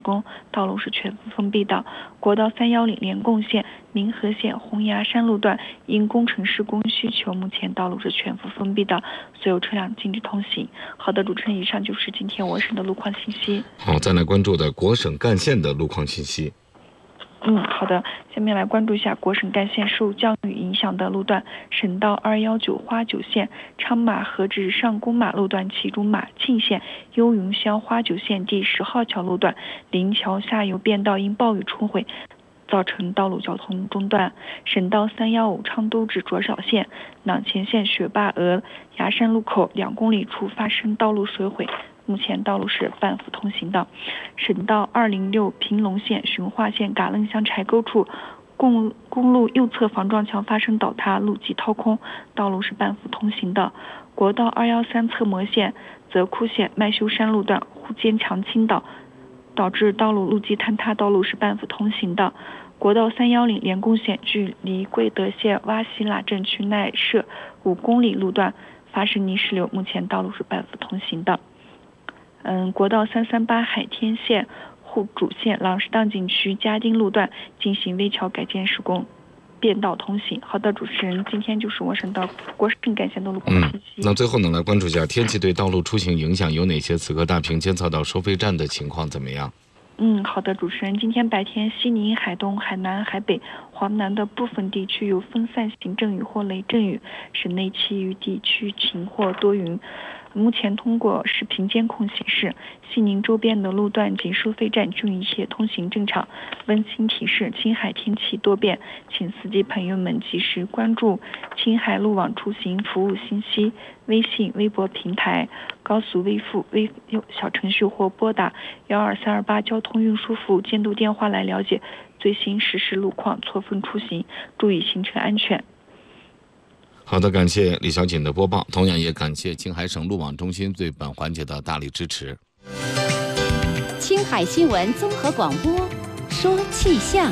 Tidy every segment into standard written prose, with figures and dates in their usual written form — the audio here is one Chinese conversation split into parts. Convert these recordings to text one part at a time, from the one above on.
工，道路是全部封闭的。国道310连贡线民和线洪崖山路段因工程施工需求，目前道路是全部封闭的，所有车辆禁止通行。好的，主持人，以上就是今天我省的路况信息。 好，再来关注的国省干线的路况信息。 好的，下面来关注一下国省干线受降雨影响的路段。省道219花九线昌马河至上宫马路段其中马庆线幽云乡花九线第10号桥路段临桥下游便道因暴雨冲毁，造成道路交通中断。省道315昌都至卓少线朗前线雪坝鹅崖山路口2公里处发生道路水毁，目前道路是半幅通行的。省道206平龙线循化线嘎楞乡柴沟处公路右侧防撞墙发生倒塌，路基掏空，道路是半幅通行的。国道213侧磨线泽库县麦修山路段护坚墙倾倒，导致道路基坍塌，道路是半幅通行的。国道310连贡线距离贵德县洼西拉镇区内设5公里路段发生泥石流，目前道路是半幅通行的。国道338海天县沪主线朗石荡景区嘉丁路段进行危桥改建施工，便道通行。好的，主持人，今天就是我省的国省干线的路况信息。 那最后呢，来关注一下天气对道路出行影响有哪些？此刻大坪监测到收费站的情况怎么样？ 好的，主持人，今天白天西宁、海东、海南、海北、华南的部分地区有分散性阵雨或雷阵雨，省内其余地区晴或多云。目前通过视频监控显示，西宁周边的路段及收费站均一切通行正常。温馨提示：青海天气多变，请司机朋友们及时关注青海路网出行服务信息，微信、微博平台、高速微付小程序或拨打12328交通运输服务监督电话来了解最新实时路况，错峰出行，注意行车安全。 好的，感谢李小锦的播报，同样也感谢青海省路网中心对本环节的大力支持。 青海新闻综合广播，说气象。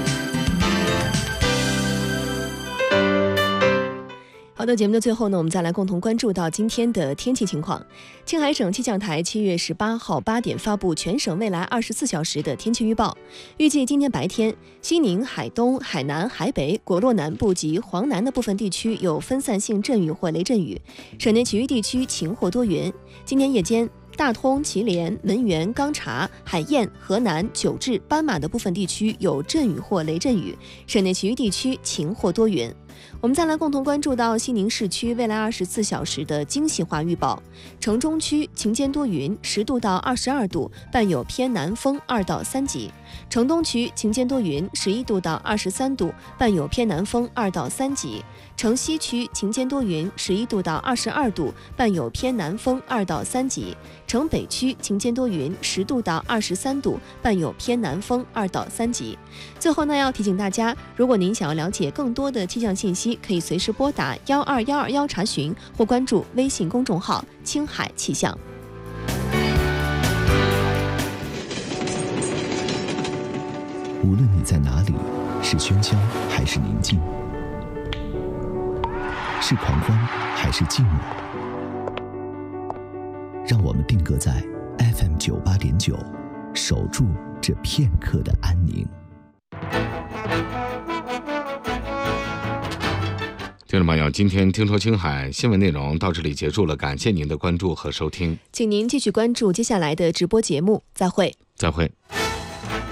好的，节目的最后呢，我们再来共同关注到今天的天气情况。青海省气象台7月18号8点发布全省未来24小时的天气预报，预计今天白天，西宁、海东、海南、海北、果洛南部及黄南的部分地区有分散性阵雨或雷阵雨，省内其余地区晴或多云。今天夜间，大通、祁连、门源、钢察、海晏、河南、九治、斑马的部分地区有阵雨或雷阵雨，省内其余地区晴或多云。我们再来共同关注到西宁市区未来24小时的精细化预报。城中区晴间多云，10度到22度，伴有偏南风2到3级。城东区晴间多云，11度到23度，伴有偏南风2到3级。城西区晴间多云，11度到22度，伴有偏南风2到3级。城北区晴间多云，10度到23度，伴有偏南风2到3级。最后呢，要提醒大家，如果您想要了解更多的气象信息，可以随时拨打12121查询，或关注微信公众号青海气象。 无论你在哪里，是喧嚣还是宁静，是狂欢还是寂寞，让我们定格在 FM 98.9，守住这片刻的安宁。 听众朋友，今天听说青海新闻内容到这里结束了，感谢您的关注和收听， 请您继续关注接下来的直播节目，再会。 再会。